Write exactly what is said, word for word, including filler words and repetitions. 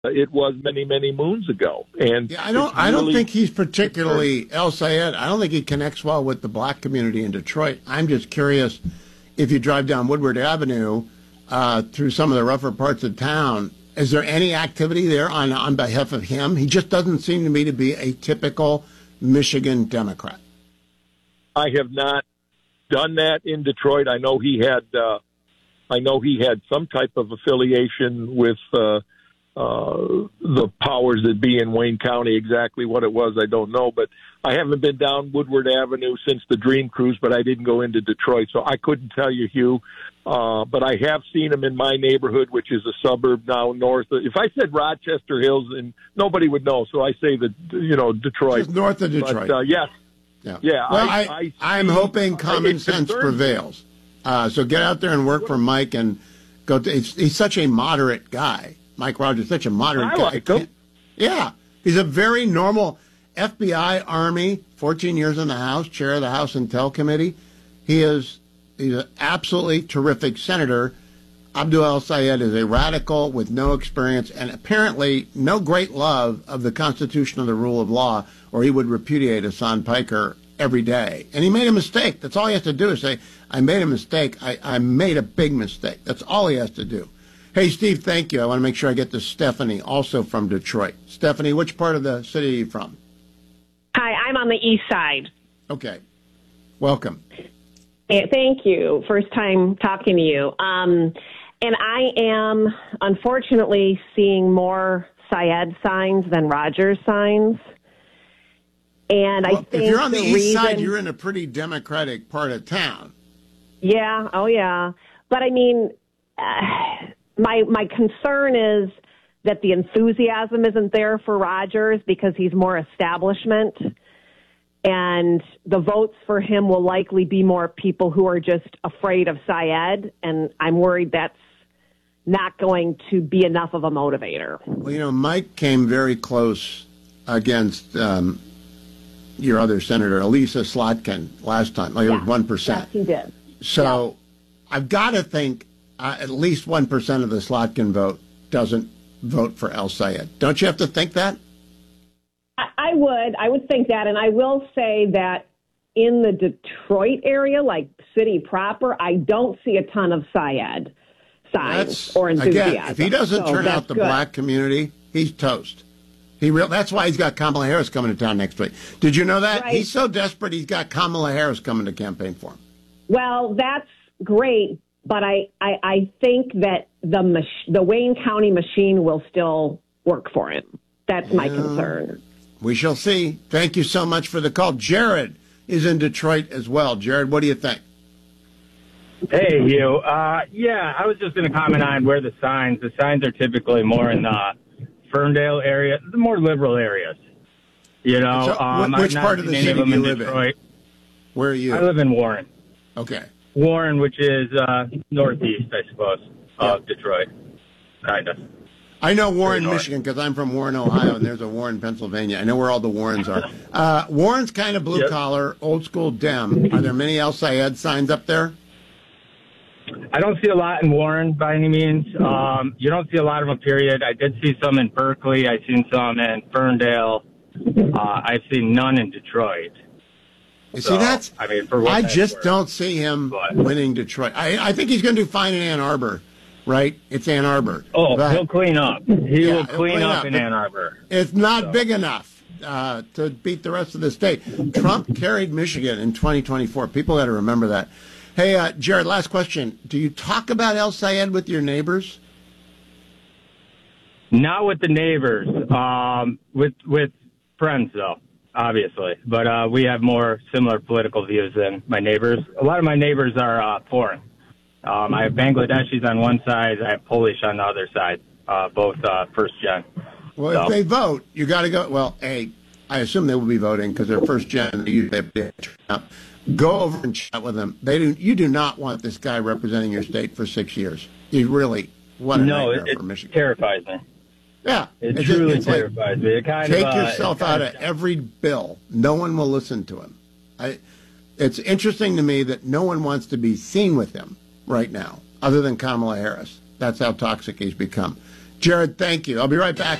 it was many, many moons ago. And yeah, I don't, really, I don't think he's particularly El Sayed. I don't think he connects well with the black community in Detroit. I'm just curious if you drive down Woodward Avenue uh, through some of the rougher parts of town. Is there any activity there on on behalf of him? He just doesn't seem to me to be a typical Michigan Democrat. I have not done that in Detroit. I know he had. Uh, I know he had some type of affiliation with. Uh, Uh, the powers that be in Wayne County. Exactly what it was, I don't know. But I haven't been down Woodward Avenue since the Dream Cruise, but I didn't go into Detroit, so I couldn't tell you, Hugh. Uh, but I have seen him in my neighborhood, which is a suburb now north. If I said Rochester Hills, and nobody would know, so I say that, you know, Detroit. Just north of Detroit. But, uh, yes. Yeah. yeah. Well, I, I, I I'm see, hoping common uh, sense prevails. Uh, so get out there and work for Mike and go. To, he's, he's such a moderate guy. Mike Rogers, such a moderate I guy. Like him. Yeah, he's a very normal F B I, Army, fourteen years in the House, chair of the House Intel Committee. He is he's an absolutely terrific senator. Abdul El Sayed is a radical with no experience and apparently no great love of the Constitution or the rule of law, or he would repudiate Hassan Piker every day. And he made a mistake. That's all he has to do is say, I made a mistake. I, I made a big mistake. That's all he has to do. Hey, Steve, thank you. I want to make sure I get to Stephanie, also from Detroit. Stephanie, which part of the city are you from? Hi, I'm on the east side. Okay. Welcome. Thank you. First time talking to you. Um, and I am, unfortunately, seeing more Syed signs than Rogers signs. And well, I think if you're on the, the east reason, side, you're in a pretty Democratic part of town. Yeah. Oh, yeah. But I mean, uh, my my concern is that the enthusiasm isn't there for Rogers because he's more establishment. And the votes for him will likely be more people who are just afraid of Syed. And I'm worried that's not going to be enough of a motivator. Well, you know, Mike came very close against um, your other senator, Elisa Slotkin, last time. Like yeah. It was one percent. Yes, he did. So yeah. I've got to think uh, at least one percent of the Slotkin vote doesn't vote for El Sayed. Don't you have to think that? I would. I would think that. And I will say that in the Detroit area, like city proper, I don't see a ton of Syed signs that's, or enthusiasm. Again, if he doesn't so turn out the good. black community, he's toast. He real. That's why he's got Kamala Harris coming to town next week. Did you know that? Right. He's so desperate he's got Kamala Harris coming to campaign for him. Well, that's great. But I, I, I think that the mach- the Wayne County machine will still work for him. That's yeah. my concern. We shall see. Thank you so much for the call. Jared is in Detroit as well. Jared, what do you think? Hey, Hugh. Uh, yeah, I was just going to comment on where the signs, the signs are typically more in the Ferndale area, the more liberal areas. You know, so, um, which part of the city do you live Detroit. in? Where are you? I live in Warren. Okay. Warren, which is uh, northeast, I suppose, yeah. of Detroit, kind of. I know Warren, Michigan, because I'm from Warren, Ohio, and there's a Warren, Pennsylvania. I know where all the Warrens are. Uh, Warren's kind of blue-collar, yep. old-school Dem. Are there many El Sayed signs up there? I don't see a lot in Warren by any means. Um, you don't see a lot of them, period. I did see some in Berkeley. I've seen some in Ferndale. Uh, I've seen none in Detroit. You so, see, that's. I mean, for what I just worth. don't see him but, winning Detroit. I, I think he's going to do fine in Ann Arbor. Right? It's Ann Arbor. Oh, but, he'll clean up. He yeah, will clean, clean up, up in Ann Arbor. It's not so. big enough uh, to beat the rest of the state. Trump carried Michigan in twenty twenty-four. People got to remember that. Hey, uh, Jared, last question. Do you talk about El Sayed with your neighbors? Not with the neighbors. Um, with with friends, though, obviously. But uh, we have more similar political views than my neighbors. A lot of my neighbors are uh, foreign. Um, I have Bangladeshis on one side. I have Polish on the other side, uh, both uh, first gen. Well, so. If they vote, you got to go. Well, A, I assume they will be voting because they're first gen. They usually have Go over and chat with them. They do. You do not want this guy representing your state for six years. You really what a no, nightmare it, for Michigan. It terrifies me. Yeah, it it's truly it's terrifies like, me. It kind take of, uh, yourself out of, of every bill. No one will listen to him. I. It's interesting to me that no one wants to be seen with him right now, other than Kamala Harris. That's how toxic he's become. Jared, thank you. I'll be right back.